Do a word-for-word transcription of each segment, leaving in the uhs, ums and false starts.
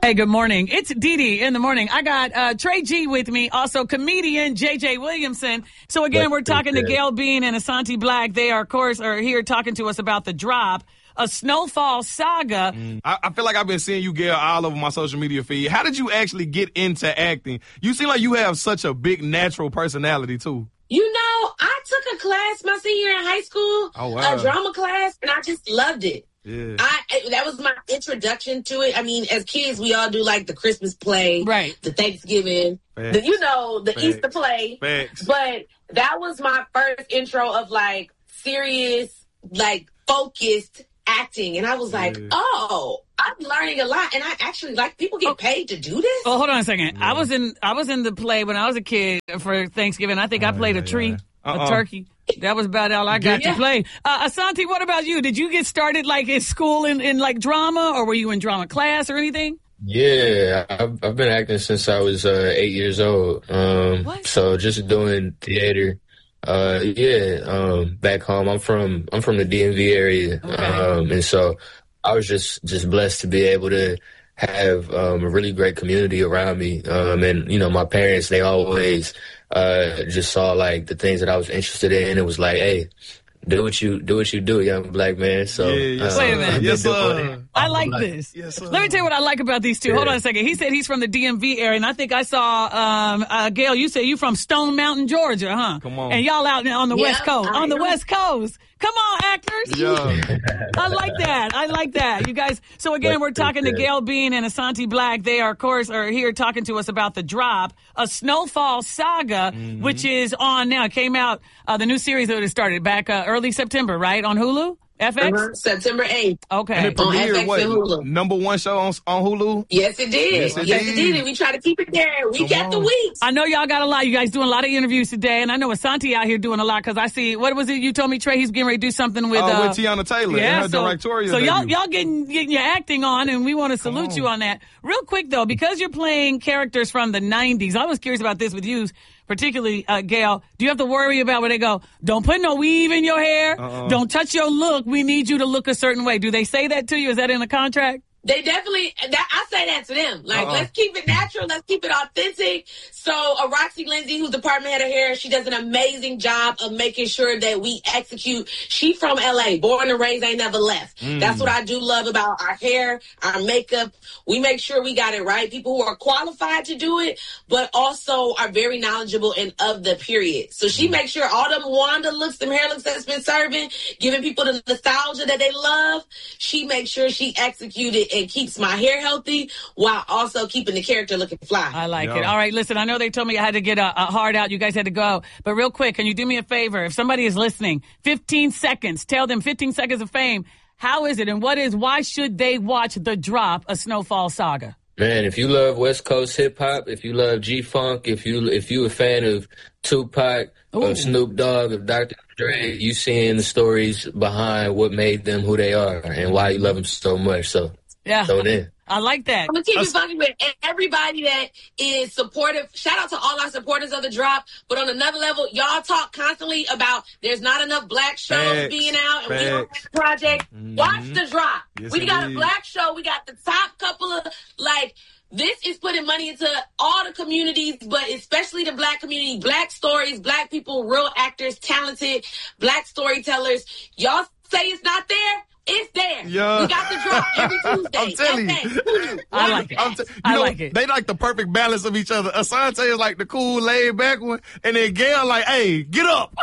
Hey, good morning. It's Dee Dee in the morning. I got uh, Trey G with me, also comedian J J Williamson. So again, we're talking to Gayle Bean and Asante Black. They are, of course, are here talking to us about The Drop, a Snowfall Saga. Mm. I, I feel like I've been seeing you, Gayle, all over my social media feed. How did you actually get into acting? You seem like you have such a big natural personality, too. You know, I took a class my senior year in high school, oh, wow. a drama class, and I just loved it. Yeah. I that was my introduction to it. I mean, as kids, we all do like the Christmas play, right? The Thanksgiving, the, you know, the Facts. Easter play. Facts. But that was my first intro of like serious, like focused acting, and I was like, yeah. oh, I'm learning a lot, and I actually like people get paid to do this. Oh, hold on a second. Yeah. I was in I was in the play when I was a kid for Thanksgiving. I think oh, I played yeah, a tree, yeah. uh-uh. a turkey. That was about all I got yeah. to play. Uh, Asante, what about you? Did you get started like in school in, in like drama, or were you in drama class or anything? Yeah, I've, I've been acting since I was uh, eight years old. Um, what? So just doing theater. Uh, yeah, um, back home. I'm from I'm from the D M V area, okay. um, and so I was just just blessed to be able to have um, a really great community around me. Um, and you know, my parents, they always uh, just saw like the things that I was interested in. It was like, hey, do what you do what you do, young black man. So yeah, yes, uh, wait a minute, yes, sir. I like this. Yes, sir. Let me tell you what I like about these two. Yeah. Hold on a second. He said he's from the D M V area, and I think I saw um, uh, Gayle. You said you from Stone Mountain, Georgia, huh? Come on. And y'all out on the yeah, West Coast. I on the know. West Coast. Come on, actors. Yeah. I like that. I like that. You guys. So again, we're talking to Gayle Bean and Asante Black. They are, of course, are here talking to us about The Drop, a Snowfall Saga, mm-hmm. which is on now. It came out, uh, the new series that it started back uh, early September, right? On Hulu? F X? Uh-huh. September eighth. Okay. And it premiered, on F X what, and Hulu. number one show on, on Hulu? Yes, it did. Yes, it yes, did. it did. And we try to keep it there week Come after on. week. I know y'all got a lot. You guys doing a lot of interviews today, and I know Asante out here doing a lot because I see, what was it you told me, Trey? He's getting ready to do something with... Oh, uh, with Tiana Taylor yeah, and her so, directorial So y'all, debut. y'all getting, getting your acting on, and we want to salute on. you on that. Real quick, though, because you're playing characters from the nineties, I was curious about this with you, particularly, uh, Gayle. Do you have to worry about when they go, don't put no weave in your hair, uh-uh. don't touch your look, we need you to look a certain way? Do they say that to you? Is that in the contract? They definitely, that, I say that to them. Like, Uh-uh. let's keep it natural. Let's keep it authentic. So, uh, Roxy Lindsay, who's department head of hair, she does an amazing job of making sure that we execute. She from L A, born and raised, ain't never left. Mm. That's what I do love about our hair, our makeup. We make sure we got it right. People who are qualified to do it, but also are very knowledgeable and of the period. So she mm. makes sure all them Wanda looks, them hair looks that's been serving, giving people the nostalgia that they love. She makes sure she executed and keeps my hair healthy while also keeping the character looking fly. I like Yeah. it. All right, listen, I know they told me I had to get a, a hard out. You guys had to go. But real quick, can you do me a favor? If somebody is listening, fifteen seconds, tell them fifteen seconds of fame. How is it and what is, why should they watch The Drop, a Snowfall Saga? Man, if you love West Coast hip hop, if you love G-Funk, if you if you a fan of Tupac, Ooh. of Snoop Dogg, of Doctor Dre, you seeing the stories behind what made them who they are and why you love them so much. So, Yeah. throw it in. I like that. I'm gonna keep it funny with everybody that is supportive. Shout out to all our supporters of The Drop. But on another level, y'all talk constantly about there's not enough black shows Facts. being out, and Facts. we don't have a project. Mm-hmm. Watch The Drop. Yes, we got indeed. a black show. We got the top couple of like. This is putting money into all the communities, but especially the black community. Black stories, black people, real actors, talented black storytellers. Y'all say it's not there. It's there. Yeah. We got The Drop every Tuesday. I'm telling you. F X, Hulu. I like it. I'm t- you I know, like it. They like the perfect balance of each other. Asante is like the cool, laid back one, and then Gayle like, hey, get up.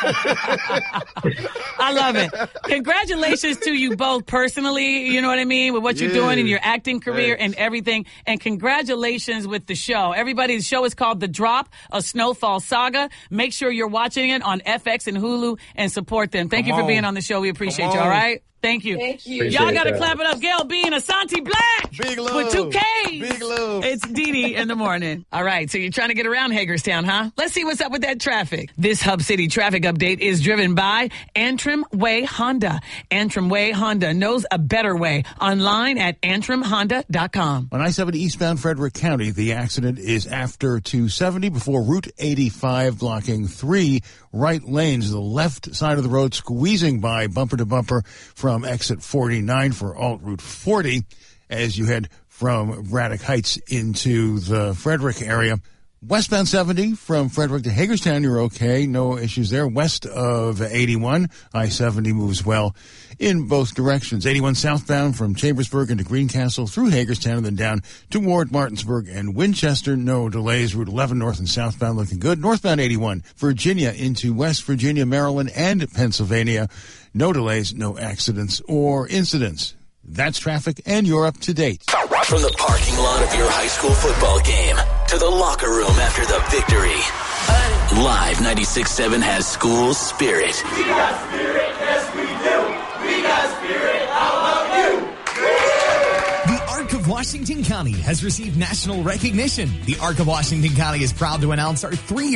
I love it. Congratulations to you both personally, you know what I mean, with what you're Yeah. doing in your acting career Thanks. and everything. And congratulations with the show. Everybody, the show is called The Drop, a Snowfall Saga. Make sure you're watching it on F X and Hulu and support them. Thank Come you for on. being on the show. We appreciate Come you, all on. right? Thank you. Thank you. Appreciate Y'all got to that. clap it up. Gayle Bean, Asante Black. Big love. With two K's. Big love. It's Dee Dee in the morning. All right, so you're trying to get around Hagerstown, huh? Let's see what's up with that traffic. This Hub City traffic update is driven by Antrim Way Honda. Antrim Way Honda knows a better way. Online at antrim honda dot com. On I seventy eastbound Frederick County, the accident is after two seventy before Route eighty-five, blocking three right lanes. The left side of the road squeezing by bumper to bumper from exit forty-nine for Alt Route forty. as you head from Braddock Heights into the Frederick area. Westbound seventy from Frederick to Hagerstown, you're okay. No issues there. West of eighty-one, I seventy moves well in both directions. eighty-one southbound from Chambersburg into Greencastle through Hagerstown and then down toward Martinsburg and Winchester. No delays. Route eleven north and southbound looking good. Northbound eighty-one, Virginia into West Virginia, Maryland, and Pennsylvania. No delays, no accidents or incidents. That's traffic, and you're up to date. From the parking lot of your high school football game to the locker room after the victory, Live ninety-six point seven has school spirit. We got spirit, yes we do. We got spirit, how about you? The Arc of Washington County has received national recognition. The Arc of Washington County is proud to announce our three-year